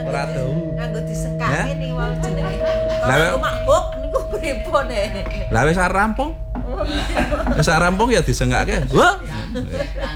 Ora tau. Nganggo disengkake ning wau jenenge. Lah, Ora makbuk niku pripun Lah wis rampung. Wis rampung ya disengkake. Wah.